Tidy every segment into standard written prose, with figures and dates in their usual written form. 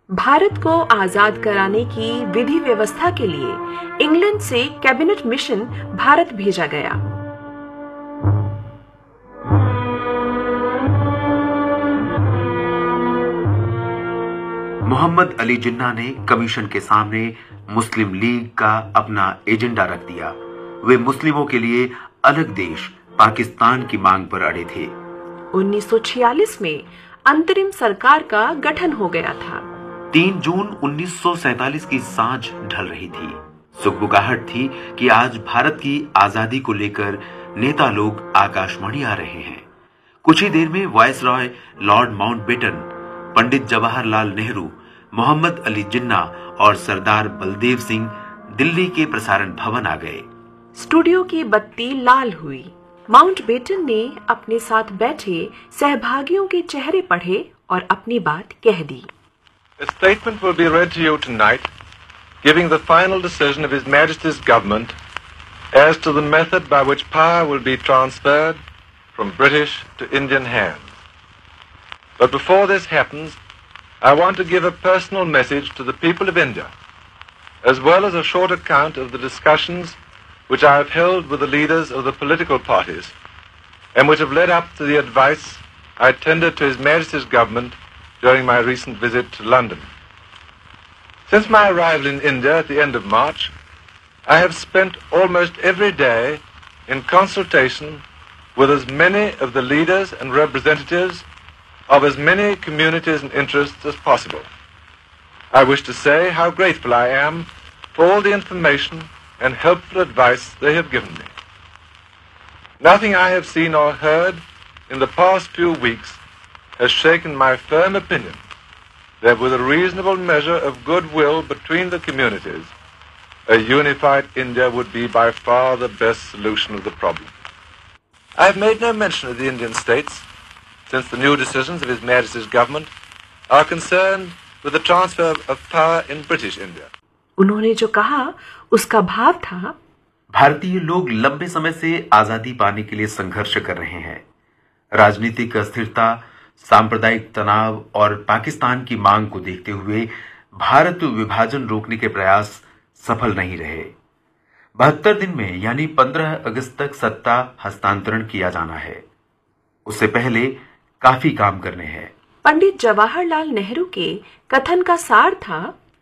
भारत को आजाद कराने की विधि व्यवस्था के लिए इंग्लैंड से कैबिनेट मिशन भारत भेजा गया। मोहम्मद अली जिन्ना ने कमीशन के सामने मुस्लिम लीग का अपना एजेंडा रख दिया। वे मुस्लिमों के लिए अलग देश पाकिस्तान की मांग पर अड़े थे। 1946 में अंतरिम सरकार का गठन हो गया था। 3 जून 1947 की सांझ ढल रही थी। सुगबुगाहट थी कि आज भारत की आजादी को लेकर नेता लोग आकाशवाणी आ रहे हैं। कुछ ही देर में viceroy Lord Mountbatten, Pandit Jawaharlal Nehru, Mohammad Ali Jinnah और सरदार बलदेव सिंह दिल्ली के प्रसारण भवन आ गए। स्टूडियो की बत्ती लाल हुई। माउंटबेटन ने अपने साथ बैठे सहभागियों के चेहरे पढ़े और अपनी बात कह दी। A statement will be read to you tonight, giving the final decision of His Majesty's government as to the method by which power will be transferred from British to Indian hands. But before this happens, I want to give a personal message to the people of India, as well as a short account of the discussions which I have held with the leaders of the political parties, and which have led up to the advice I tendered to His Majesty's government during my recent visit to London. Since my arrival in India at the end of March, I have spent almost every day in consultation with as many of the leaders and representatives of as many communities and interests as possible. I wish to say how grateful I am for all the information and helpful advice they have given me. Nothing I have seen or heard in the past few weeks has shaken my firm opinion that with a reasonable measure of goodwill between the communities, a unified India would be by far the best solution of the problem. I have made no mention of the Indian states, since the new decisions of His Majesty's government are concerned with the transfer of power in British India. उन्होंने जो कहा उसका भाव था, भारतीय लोग लंबे समय से आजादी पाने के लिए संघर्ष कर रहे हैं। राजनीतिक अस्थिरता, सांप्रदायिक तनाव और पाकिस्तान की मांग को देखते हुए भारत विभाजन रोकने के प्रयास सफल नहीं रहे। 72 दिन में यानी 15 अगस्त तक सत्ता हस्तांतरण किया जाना है। उससे पहले काफी काम करने हैं। पंडित जवाहरलाल नेहरू के कथन का सार था,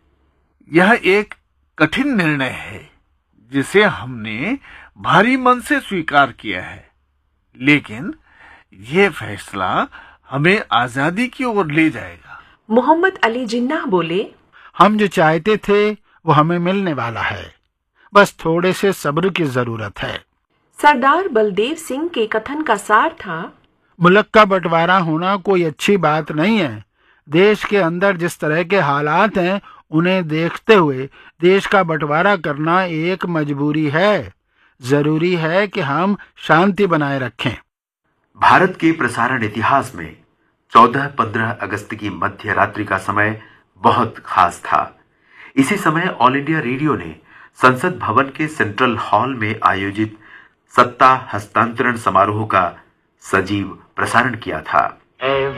यह एक कठिन निर्णय है जिसे हमने भारी मन से स्वीकार किया है, लेकिन यह फैसला हमें आजादी की ओर ले जाएगा। मोहम्मद अली जिन्ना बोले, हम जो चाहते थे वो हमें मिलने वाला है, बस थोड़े से सब्र की जरूरत है। सरदार बलदेव सिंह के कथन का सार था, मुल्क का बंटवारा होना कोई अच्छी बात नहीं है। देश के अंदर जिस तरह के हालात हैं उन्हें देखते हुए देश का बंटवारा करना एक मजबूरी है। जरूरी है कि हम शांति बनाए रखें। भारत के प्रसारण इतिहास में 14-15 अगस्त की मध्य रात्रि का समय बहुत खास था। इसी समय ऑल इंडिया रेडियो ने संसद भवन के सेंट्रल हॉल में आयोजित सत्ता हस्तांतरण समारोह का सजीव प्रसारण किया था।